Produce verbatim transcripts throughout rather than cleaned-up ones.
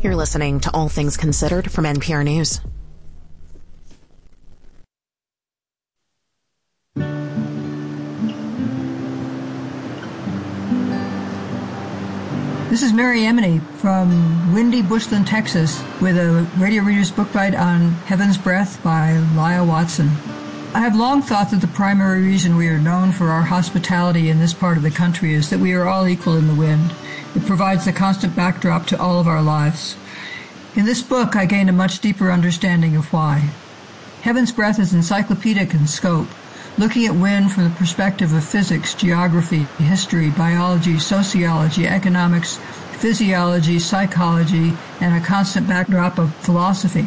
You're listening to All Things Considered from N P R News. This is Mary Emily from windy Bushland, Texas, with a Radio Readers Book Bite on Heaven's Breath by Lyle Watson. I have long thought that the primary reason we are known for our hospitality in this part of the country is that we are all equal in the wind. It provides the constant backdrop to all of our lives. In this book, I gained a much deeper understanding of why. Heaven's Breath is encyclopedic in scope, looking at wind from the perspective of physics, geography, history, biology, sociology, economics, physiology, psychology, and a constant backdrop of philosophy.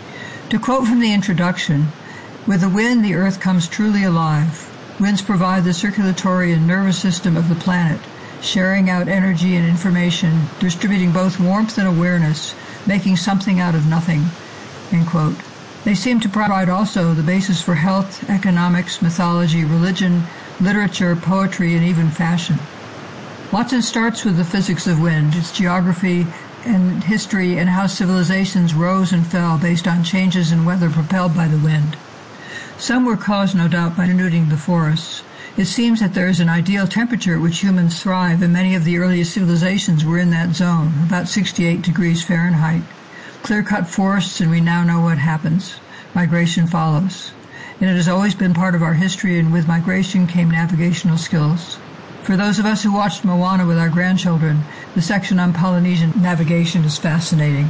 To quote from the introduction, "With the wind, the earth comes truly alive. Winds provide the circulatory and nervous system of the planet, sharing out energy and information, distributing both warmth and awareness, making something out of nothing." End quote. They seem to provide also the basis for health, economics, mythology, religion, literature, poetry, and even fashion. Watson starts with the physics of wind, its geography and history, and how civilizations rose and fell based on changes in weather propelled by the wind. Some were caused, no doubt, by denuding the forests. It seems that there is an ideal temperature at which humans thrive, and many of the earliest civilizations were in that zone, about sixty-eight degrees Fahrenheit. Clear-cut forests, and we now know what happens. Migration follows. And it has always been part of our history, and with migration came navigational skills. For those of us who watched Moana with our grandchildren, the section on Polynesian navigation is fascinating.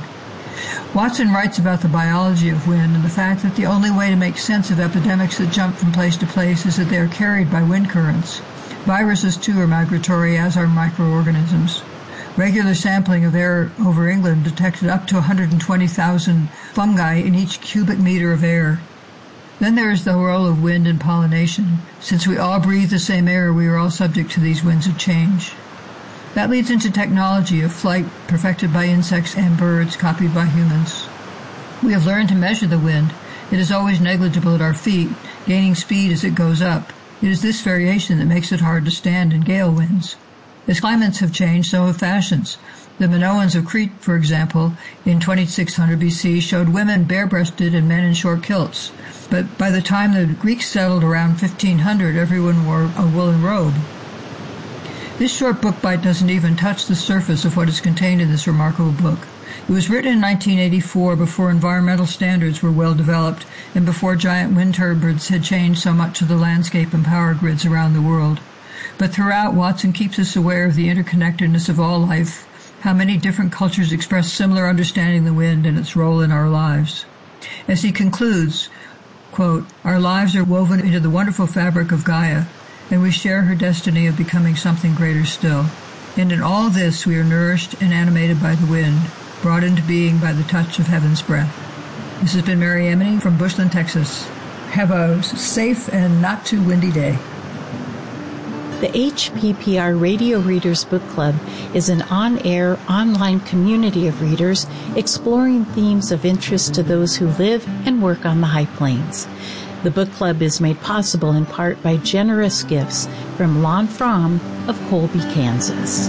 Watson writes about the biology of wind and the fact that the only way to make sense of epidemics that jump from place to place is that they are carried by wind currents. Viruses, too, are migratory, as are microorganisms. Regular sampling of air over England detected up to one hundred twenty thousand fungi in each cubic meter of air. Then there is the role of wind in pollination. Since we all breathe the same air, we are all subject to these winds of change. That leads into technology of flight perfected by insects and birds, copied by humans. We have learned to measure the wind. It is always negligible at our feet, gaining speed as it goes up. It is this variation that makes it hard to stand in gale winds. As climates have changed, so have fashions. The Minoans of Crete, for example, in twenty-six hundred B C showed women bare-breasted and men in short kilts. But by the time the Greeks settled around fifteen hundred, everyone wore a woolen robe. This short book bite doesn't even touch the surface of what is contained in this remarkable book. It was written in nineteen eighty-four, before environmental standards were well developed and before giant wind turbines had changed so much of the landscape and power grids around the world. But throughout, Watson keeps us aware of the interconnectedness of all life, how many different cultures express similar understanding of the wind and its role in our lives. As he concludes, quote, "Our lives are woven into the wonderful fabric of Gaia, and we share her destiny of becoming something greater still. And in all this we are nourished and animated by the wind, brought into being by the touch of heaven's breath." This has been Mary Emily from Bushland, Texas. Have a safe and not too windy day. The H P P R Radio Readers Book Club is an on-air, online community of readers exploring themes of interest to those who live and work on the High Plains. The book club is made possible in part by generous gifts from Lon Fromm of Colby, Kansas.